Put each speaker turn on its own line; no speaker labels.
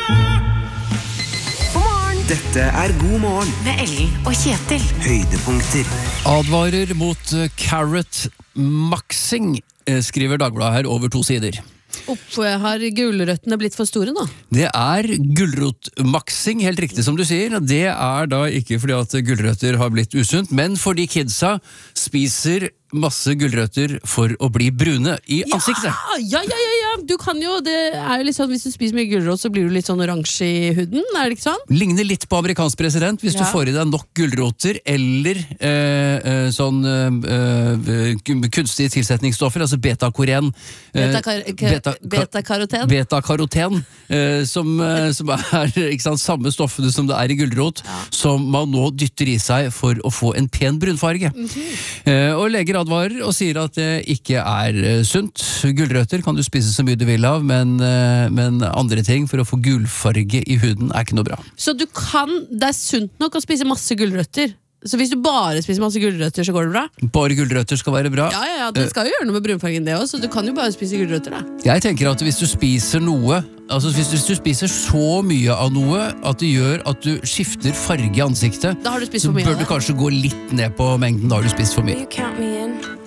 Dette God morgen
med Ellen og Kjetil.
Høydepunkter.
Advarer mot carrot maxing, skriver Dagbladet her over 2 sider.
Har gulrøttene blitt for store nå?
Det gulrotmaxing, helt riktig som du sier. Det da ikke fordi at gulrøtter har blitt usunt, men fordi kidsa spiser masse gulrøtter for å bli brune i ansiktet.
Ja. Du kan jo, det jo litt sånn, hvis du spiser mye gulrot, så blir du litt sånn oransje i huden, det ikke sånn?
Ligner litt på amerikansk president, hvis du får i deg nok gulroter, eller kunstige tilsetningsstoffer, altså beta-koren. Beta-karoten, som ikke sant, samme stoffene som det i gulrot, som man nå dytter i seg for å få en pen brunfarge. Og leger advarer og sier at det ikke sunt. Gulrøtter kan du spise så mye du vil av, men andre ting for å få gulfarge i huden ikke noe bra.
Så det sunt nok å spise masse gulrøtter? Så hvis du bare spiser masse gulrøtter, så går det bra?
Bare gulrøtter skal være bra.
Ja, det skal jo gjøre noe med brunfargen det også, så du kan jo bare spise gulrøtter da.
Jeg tenker at hvis du spiser noe, altså hvis du spiser så mye av noe at det gjør at du skifter farge i ansiktet,
da har du spist
så
for mye
bør du kanskje gå litt ned på mengden, da har du spist for mye.